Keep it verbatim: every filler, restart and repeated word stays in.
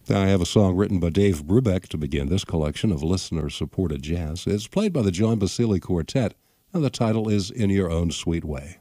I have a song written by Dave Brubeck to begin this collection of listener-supported jazz. It's played by the John Basile Quartet, and the title is In Your Own Sweet Way.